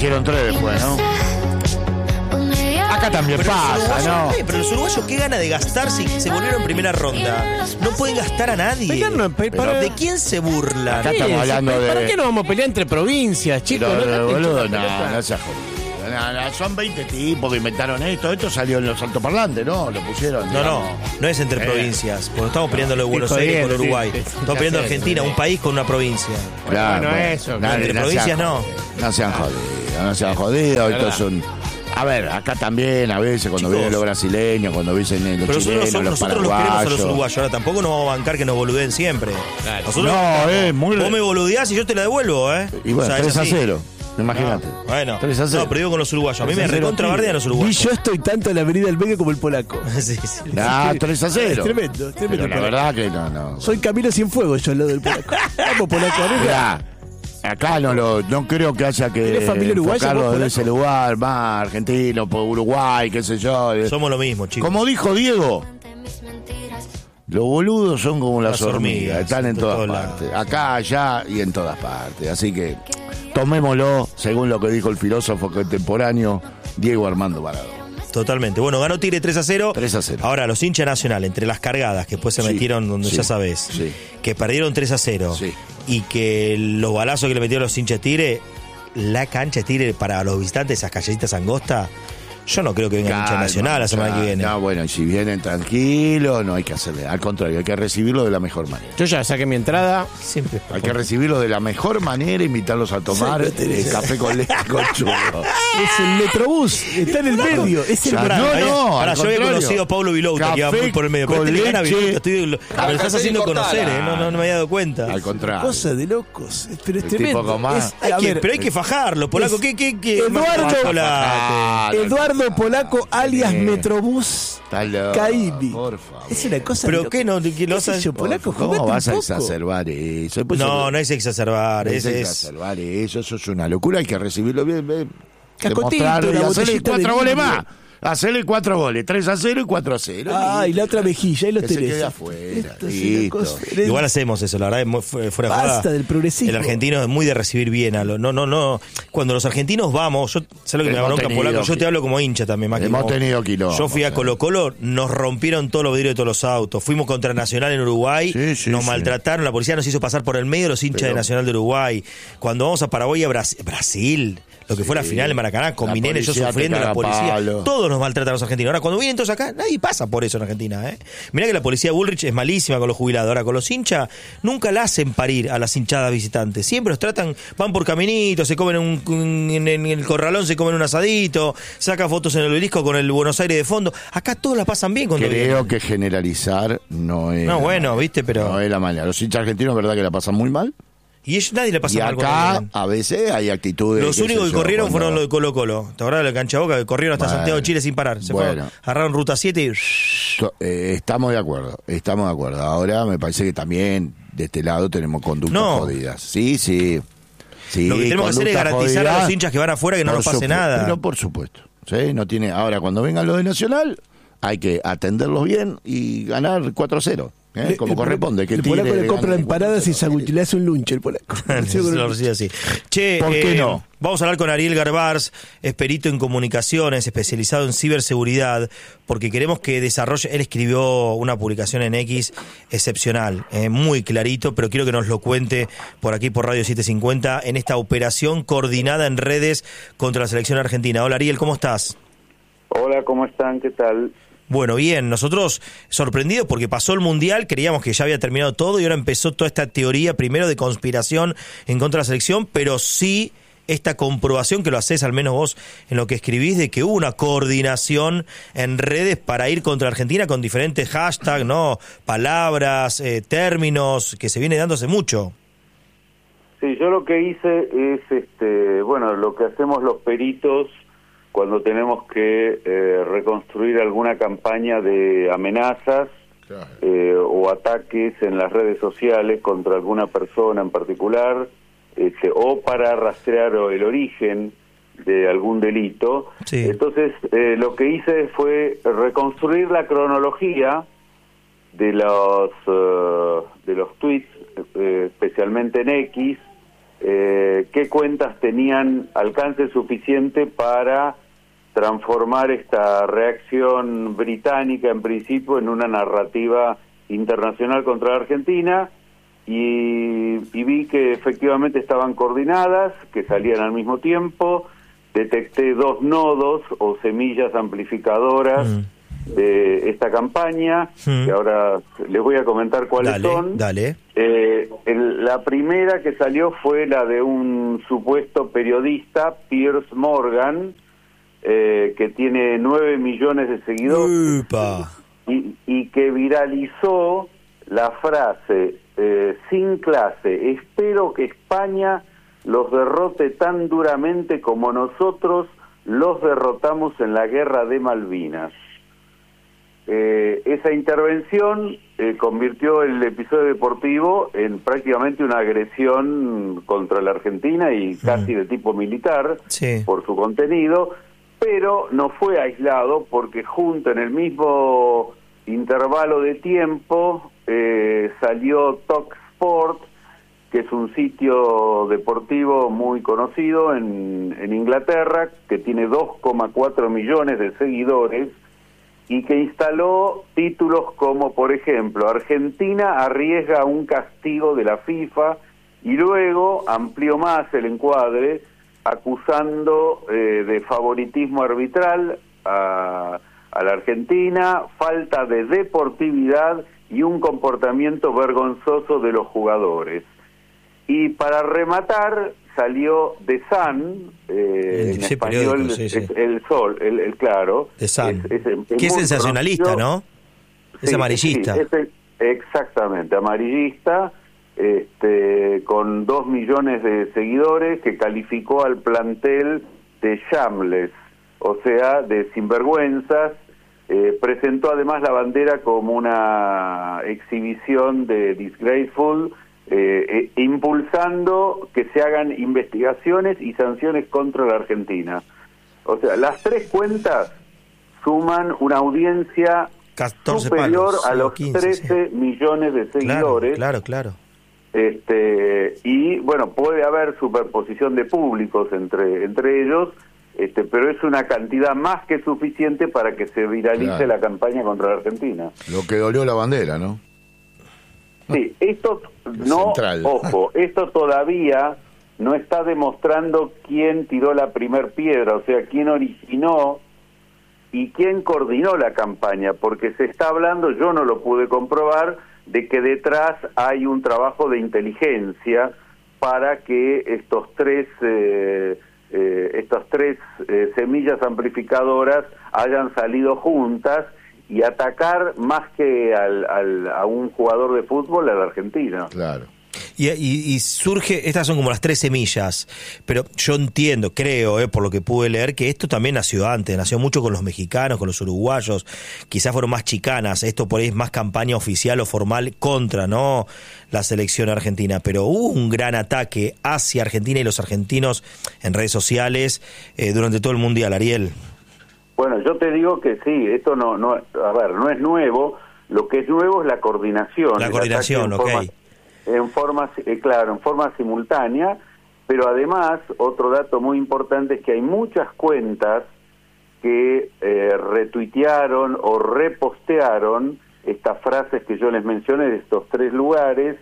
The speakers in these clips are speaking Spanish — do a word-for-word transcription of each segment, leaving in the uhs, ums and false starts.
Hicieron tres después, ¿no? Acá también Pero los pasa, uruguayos- ¿no? eh, pero los uruguayos, ¿qué gana de gastar si se volvieron en primera ronda? No pueden gastar a nadie. Pero no, pe- Pero, para- ¿de quién se burlan? Acá estamos hablando de- ¿Para qué nos vamos a pelear entre provincias, chicos? Pero, No, no, boludo, no, no, no seas jodido. No, no, son veinte tipos que inventaron esto. Esto salió en los altoparlantes, ¿no? Lo pusieron. No, no, digamos. no es entre Eh. provincias. Porque estamos peleando lo de Buenos Estoy Aires con jodiendo, Uruguay. sí, sí, Estamos ya peleando sé, Argentina, sí. un país con una provincia. Claro, bueno, bueno, eso, no, entre no provincias sean no. jodidos, No sean jodidos, no sean jodidos. Esto es un... A ver, acá también, a veces, cuando Chicos. vienen los brasileños, cuando vienen los Pero chilenos, nosotros, los nosotros los queremos a los paraguayos. uruguayos. Ahora tampoco nos vamos a bancar que nos boludeen siempre. Claro. Nosotros, No, es muy... vos me boludeás y yo te la devuelvo, ¿eh? Y bueno, O sea, es tres a así. cero. Imagínate. Bueno, tres a cero. no, pero digo con los uruguayos. A mí me tres a cero, recontrabardean los Y uruguayos. yo estoy tanto en la avenida del medio como el polaco. Sí, sí. Ah, tres a cero. Es tremendo, es tremendo. Pero la verdad que no, no. Soy Camilo Cienfuegos yo al lado del polaco. Vamos, polaco, arriba. Mirá, acá no lo, no creo que haya que ¿Tenés familia uruguaya, enfocarlo vos, desde polaco? ese lugar, más argentino, por Uruguay, qué sé yo. Somos lo mismo, chicos. Como dijo Diego, los boludos son como las, Las hormigas, hormigas, están en de todas todos partes, acá, allá y en todas partes. Así que tomémoslo según lo que dijo el filósofo contemporáneo Diego Armando Maradona. Totalmente. Bueno, ganó Tigre tres a cero. tres a cero. Ahora, los hinchas Nacional, entre las cargadas que después se Sí, metieron donde sí, ya sabés, sí. que perdieron tres a cero Sí. y que los balazos que le metieron los hinchas de Tigre, la cancha de Tigre para los visitantes, esas callecitas angostas, yo no creo que venga el hincha Calma, Nacional la semana ya, que viene. No, bueno, y si vienen tranquilos, no hay que hacerle. Al contrario, hay que recibirlo de la mejor manera. Yo ya saqué mi entrada. Siempre. Hay que recibirlo de la mejor manera, invitarlos a tomar Sí, eh, café con leche con churro. Es el Metrobús, está en el medio. Es el Ya, Pará, no, había- no, pará, al yo había contrario. conocido a Pablo Vilouta, que iba Café muy por el medio. Pero con este le gana a leche. Vilouta, estoy- lo- me lo estás haciendo conocer, ¿eh? No, no, no me había dado cuenta. Al contrario. cosa de locos. Pero es El tremendo. tipo con más. Es- Hay a que- ver, pero hay que fajarlo, Polaco. es- ¿Qué, qué, qué? Eduardo- Ah, Eduardo Polaco alias Sí. Metrobús Está loco, Caimi. por favor. Es una cosa ¿Pero de qué no? ¿Qué lo sé haces? yo, Polaco, ¿Cómo jugate un vas a poco. exacerbar eso? Después No, se- no es exacerbar, no es, es es exacerbar eso, eso es una locura, hay que recibirlo bien, bien. Cascotito, demostrarlo y una hacerle botellita de cuatro goles vino. más. Hacerle cuatro goles, tres a cero y cuatro a cero. Ah, y la otra mejilla, ahí lo Que se tenés. quede afuera, Esto es una listo. cosa- Igual hacemos eso, la verdad, es muy fu- fuera de Basta joda. del progresismo. El argentino es muy de recibir bien a lo. No, no, no. Cuando los argentinos vamos, yo sé lo que me da Hemos bronca, tenido Polaco, yo qui- te hablo como hincha también, más que Hemos como- tenido quilombos, Yo fui a eh. Colo Colo, nos rompieron todos los vidrios de todos los autos. Fuimos contra Nacional en Uruguay, Sí, sí, nos sí. maltrataron, la policía nos hizo pasar por el medio de los hinchas Pero- de Nacional de Uruguay. Cuando vamos a Paraguay y a Brasil, Brasil lo que fue la Sí. final de Maracaná, con La mi nene, yo policía te sufriendo, la caga policía. palo. Todos nos maltratan los argentinos. Ahora, cuando vienen todos acá, nadie pasa por eso en Argentina, ¿eh? Mirá que la policía de Bullrich es malísima con los jubilados. Ahora, con los hinchas, nunca la hacen parir a las hinchadas visitantes. Siempre los tratan, van por caminitos, se comen un, un- en, en el corralón, se comen un asadito, sacan fotos en el obelisco con el Buenos Aires de fondo. Acá todos la pasan bien cuando Creo vienen. que generalizar no es. No, la bueno, manera. viste, pero- No es la manera. Los hinchas argentinos, verdad que la pasan muy mal. Y ellos, nadie le pasa Y mal cuando acá, vienen. a veces, hay actitudes. Los qué únicos sé que yo, corrieron cuando- fueron los de Colo Colo. ¿Te acordás de la cancha Boca? Que corrieron hasta Bueno. Santiago de Chile sin parar. Se Bueno. fueron, agarraron ruta siete y... To- eh, estamos de acuerdo, estamos de acuerdo. Ahora me parece que también de este lado tenemos conductas No. jodidas. Sí, sí. sí Lo que tenemos que hacer es conductas garantizar a jodidas. los hinchas que van afuera que no Por nos pase supuesto, nada. Pero por supuesto. ¿Sí? No tiene, ahora, cuando vengan los de Nacional, hay que atenderlos bien y ganar cuatro a cero. ¿eh? Le- Como el corresponde. Que el Tigre polaco le compra gane empanadas y cuatro a cero. sagu- le hace un lunch el polaco. Se lo recibe así. Che, ¿Por qué eh, no? Vamos a hablar con Ariel Garbars, es perito en comunicaciones, especializado en ciberseguridad, porque queremos que desarrolle. Él escribió una publicación en X excepcional, eh, muy clarito, pero quiero que nos lo cuente por aquí por Radio setecientos cincuenta en esta operación coordinada en redes contra la selección argentina. Hola Ariel, ¿cómo estás? Hola, ¿cómo están? ¿Qué tal? Bueno, bien, nosotros sorprendidos porque pasó el Mundial, creíamos que ya había terminado todo y ahora empezó toda esta teoría, primero de conspiración en contra de la selección, pero sí esta comprobación, que lo hacés al menos vos en lo que escribís, de que hubo una coordinación en redes para ir contra Argentina con diferentes hashtags, ¿no? Palabras, eh, términos, que se viene dando hace mucho. Sí, yo lo que hice es, este, bueno, lo que hacemos los peritos cuando tenemos que eh, reconstruir alguna campaña de amenazas Claro. eh, o ataques en las redes sociales contra alguna persona en particular, este, o para rastrear el origen de algún delito. Sí. Entonces, eh, lo que hice fue reconstruir la cronología de los eh, de los tweets, eh, especialmente en X, eh, qué cuentas tenían alcance suficiente para transformar esta reacción británica en principio en una narrativa internacional contra la Argentina, y, y vi que efectivamente estaban coordinadas, que salían al mismo tiempo. Detecté dos nodos o semillas amplificadoras mm. de esta campaña, mm. que ahora les voy a comentar cuáles dale, son. Dale. Eh, el, la primera que salió fue la de un supuesto periodista, Piers Morgan, eh, que tiene nueve millones de seguidores y, y que viralizó la frase eh, sin clase: espero que España los derrote tan duramente como nosotros los derrotamos en la guerra de Malvinas. Eh, esa intervención eh, convirtió el episodio deportivo en prácticamente una agresión contra la Argentina y casi mm. de tipo militar, sí. por su contenido, pero no fue aislado, porque junto en el mismo intervalo de tiempo eh, salió TalkSport, que es un sitio deportivo muy conocido en, en Inglaterra, que tiene dos coma cuatro millones de seguidores, y que instaló títulos como, por ejemplo, Argentina arriesga un castigo de la FIFA, y luego amplió más el encuadre, acusando eh, de favoritismo arbitral a, a la Argentina, falta de deportividad y un comportamiento vergonzoso de los jugadores. Y para rematar salió The Sun, eh, en español sí, sí. Es el Sol, el, el claro. The Sun, es, es, es que es sensacionalista, ¿no? Es sí, amarillista. Sí, es, exactamente, amarillista, este, con dos millones de seguidores, que calificó al plantel de shameless, o sea, de sinvergüenzas. Eh, presentó además la bandera como una exhibición de disgraceful, Eh, eh, impulsando que se hagan investigaciones y sanciones contra la Argentina. O sea, las tres cuentas suman una audiencia superior palos, a los quince, trece sí. millones de seguidores. Claro, claro, claro. Este, y bueno, puede haber superposición de públicos entre entre ellos, este, pero es una cantidad más que suficiente para que se viralice claro. la campaña contra la Argentina. Lo que dolió la bandera, ¿no? Sí, esto no, central. Ojo, esto todavía no está demostrando quién tiró la primer piedra, o sea, quién originó y quién coordinó la campaña, porque se está hablando, yo no lo pude comprobar, de que detrás hay un trabajo de inteligencia para que estos tres eh, eh, estas tres eh, semillas amplificadoras hayan salido juntas y atacar más que al, al, a un jugador de fútbol, a la Argentina. Claro. Y, y, y surge, estas son como las tres semillas, pero yo entiendo, creo, eh, por lo que pude leer, que esto también nació antes, nació mucho con los mexicanos, con los uruguayos, quizás fueron más chicanas, esto por ahí es más campaña oficial o formal contra, ¿no?, la selección argentina, pero hubo un gran ataque hacia Argentina y los argentinos en redes sociales eh, durante todo el Mundial, Ariel. Bueno, yo te digo que sí, esto no, no, a ver, no es nuevo, lo que es nuevo es la coordinación. La coordinación, ok. Forma, en forma, eh, claro, en forma simultánea, pero además, otro dato muy importante es que hay muchas cuentas que eh, retuitearon o repostearon estas frases que yo les mencioné de estos tres lugares,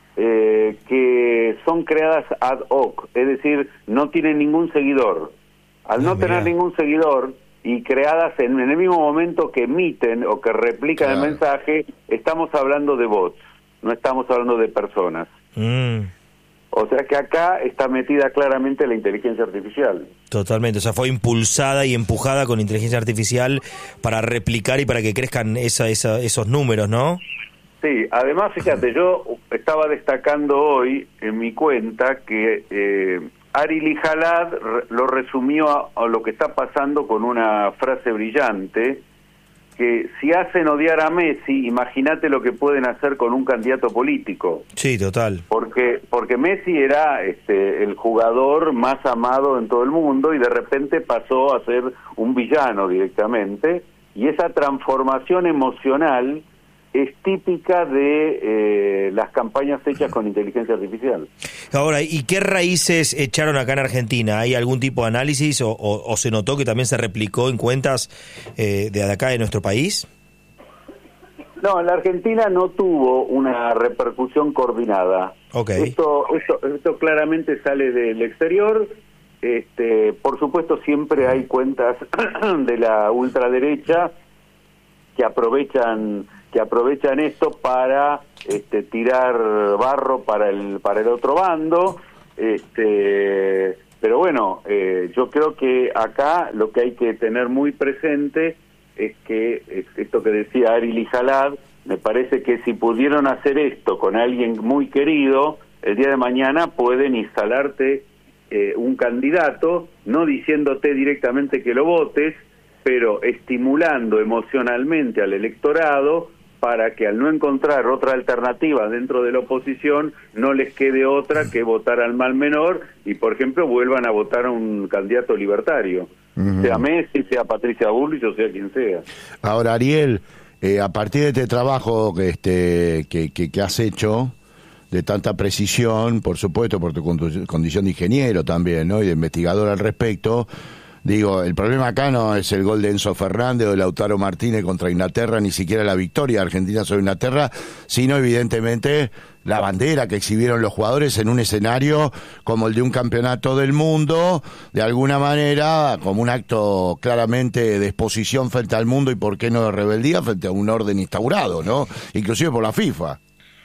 eh, que son creadas ad hoc, es decir, no tienen ningún seguidor. Al no, no tener ningún seguidor y creadas en, en el mismo momento que emiten o que replican claro. el mensaje, estamos hablando de bots, no estamos hablando de personas. Mm. O sea que acá está metida claramente la inteligencia artificial. Totalmente, o sea, fue impulsada y empujada con inteligencia artificial para replicar y para que crezcan esa, esa, esos números, ¿no? Sí, además, fíjate, yo estaba destacando hoy en mi cuenta que eh, Ari Lijalad lo resumió a, a lo que está pasando con una frase brillante, que si hacen odiar a Messi, imagínate lo que pueden hacer con un candidato político. Sí, total. Porque porque Messi era este el jugador más amado en todo el mundo y de repente pasó a ser un villano directamente, y esa transformación emocional es típica de eh, las campañas hechas con inteligencia artificial. Ahora, ¿y qué raíces echaron acá en Argentina? ¿Hay algún tipo de análisis o, o, o se notó que también se replicó en cuentas eh, de acá de nuestro país? No, la Argentina no tuvo una repercusión coordinada. Okay. Esto, esto, esto claramente sale del exterior. Este, por supuesto, siempre hay cuentas de la ultraderecha que aprovechan que aprovechan esto para este, tirar barro para el para el otro bando. Este, pero bueno, eh, yo creo que acá lo que hay que tener muy presente es que es esto que decía Ari Lijalad, me parece que si pudieron hacer esto con alguien muy querido, el día de mañana pueden instalarte eh, un candidato, no diciéndote directamente que lo votes, pero estimulando emocionalmente al electorado para que al no encontrar otra alternativa dentro de la oposición, no les quede otra que votar al mal menor y, por ejemplo, vuelvan a votar a un candidato libertario. Uh-huh. Sea Messi, sea Patricia Bullrich o sea quien sea. Ahora, Ariel, eh, a partir de este trabajo que, este, que, que, que has hecho, de tanta precisión, por supuesto, por tu condición de ingeniero también, ¿no? Y de investigador al respecto, digo, el problema acá no es el gol de Enzo Fernández o de Lautaro Martínez contra Inglaterra, ni siquiera la victoria de Argentina sobre Inglaterra, sino evidentemente la bandera que exhibieron los jugadores en un escenario como el de un campeonato del mundo, de alguna manera como un acto claramente de exposición frente al mundo y por qué no de rebeldía frente a un orden instaurado, ¿no? Inclusive por la FIFA.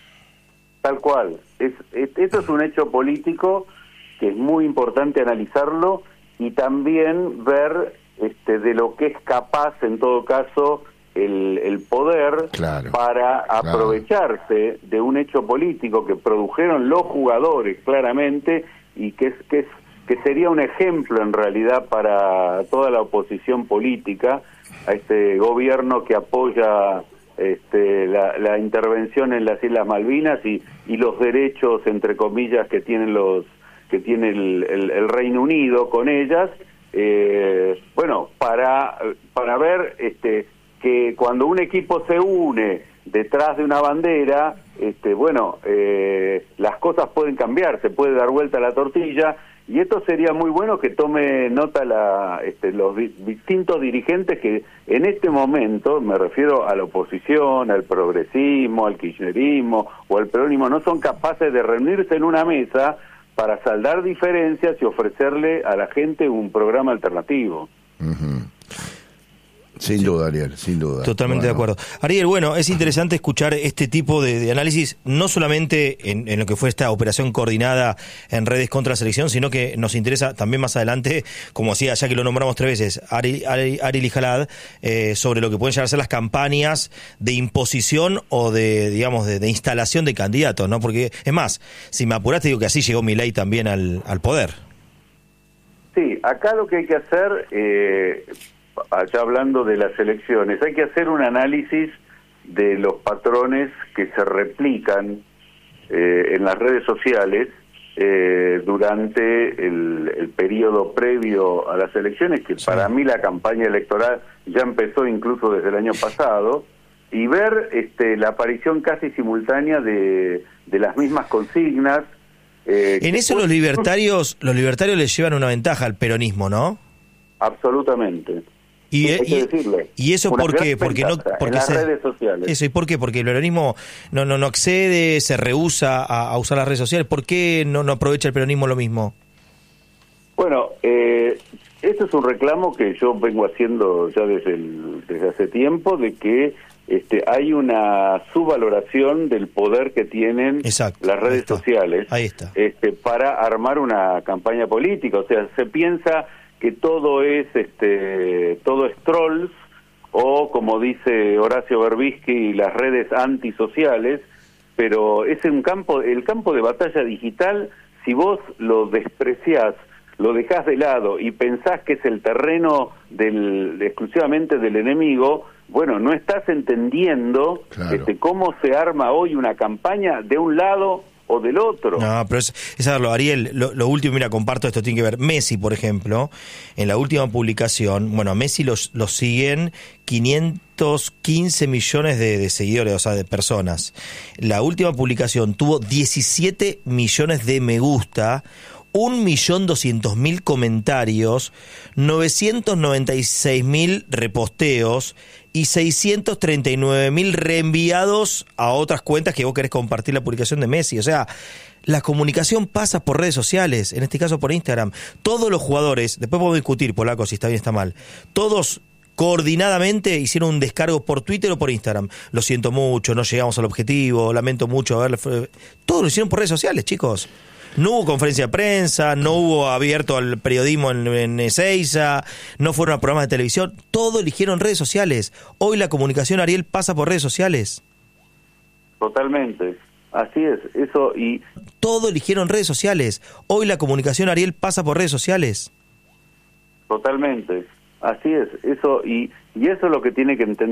Tal cual. Es, es, esto es un hecho político que es muy importante analizarlo y también ver este, de lo que es capaz, en todo caso, el, el poder claro, para aprovecharse claro. de un hecho político que produjeron los jugadores claramente y que es que es que sería un ejemplo en realidad para toda la oposición política a este gobierno que apoya este, la, la intervención en las Islas Malvinas y, y los derechos, entre comillas, que tienen los que tiene el, el, el Reino Unido con ellas, eh, bueno, para para ver este que cuando un equipo se une detrás de una bandera, este bueno, eh, las cosas pueden cambiar, se puede dar vuelta la tortilla, y esto sería muy bueno que tome nota la este, los di- distintos dirigentes que en este momento, me refiero a la oposición, al progresismo, al kirchnerismo o al peronismo, no son capaces de reunirse en una mesa para saldar diferencias y ofrecerle a la gente un programa alternativo. Uh-huh. Sin sí. duda, Ariel, sin duda. Totalmente bueno. de acuerdo. Ariel, bueno, es interesante escuchar este tipo de, de análisis, no solamente en, en lo que fue esta operación coordinada en redes contra la selección, sino que nos interesa también más adelante, como decía, ya que lo nombramos tres veces, Ari, Ari, Ari Lijalad, eh, sobre lo que pueden llegar a ser las campañas de imposición o de, digamos, de, de instalación de candidatos, ¿no? Porque, es más, si me apuraste, digo que así llegó Milei también al, al poder. Sí, acá lo que hay que hacer... Eh... allá hablando de las elecciones, hay que hacer un análisis de los patrones que se replican eh, en las redes sociales eh, durante el, el periodo previo a las elecciones, que sí. para mí la campaña electoral ya empezó incluso desde el año pasado, y ver este, la aparición casi simultánea de, de las mismas consignas. Eh, en eso los libertarios, los libertarios les llevan una ventaja al peronismo, ¿no? Absolutamente. Y, y, y eso por qué, porque no, porque en las se, redes sociales. Eso, ¿y por qué? Porque el peronismo no no no accede, se rehúsa a, a usar las redes sociales. ¿Por qué no no aprovecha el peronismo lo mismo? Bueno, eh, esto es un reclamo que yo vengo haciendo ya desde el, desde hace tiempo, de que este hay una subvaloración del poder que tienen Exacto, las redes ahí sociales ahí está. Este, para armar una campaña política. O sea, se piensa que todo es este todo es trolls, o como dice Horacio Berbisky, las redes antisociales, pero es un campo, el campo de batalla digital, si vos lo despreciás, lo dejás de lado y pensás que es el terreno del de, exclusivamente del enemigo, bueno, no estás entendiendo claro. este, cómo se arma hoy una campaña de un lado o del otro. No, pero es, es saberlo, Ariel, lo, lo último, mira, comparto esto, tiene que ver, Messi, por ejemplo, en la última publicación, bueno, a Messi los, los siguen quinientos quince millones de, de seguidores, o sea, de personas. La última publicación tuvo diecisiete millones de me gusta, un millón doscientos mil comentarios, novecientos noventa y seis mil reposteos y seiscientos treinta y nueve mil reenviados a otras cuentas que vos querés compartir la publicación de Messi. O sea, la comunicación pasa por redes sociales, en este caso por Instagram. Todos los jugadores, después podemos discutir, Polaco, si está bien o está mal, todos coordinadamente hicieron un descargo por Twitter o por Instagram. Lo siento mucho, no llegamos al objetivo, lamento mucho haberle... Todos lo hicieron por redes sociales, chicos. No hubo conferencia de prensa, no hubo abierto al periodismo en, en Ezeiza, no fueron a programas de televisión, todo eligieron redes sociales. Hoy la comunicación, Ariel, pasa por redes sociales. Totalmente, así es, eso y... Todo eligieron redes sociales. Hoy la comunicación, Ariel, pasa por redes sociales. Totalmente, así es, eso y, y eso es lo que tiene que entender.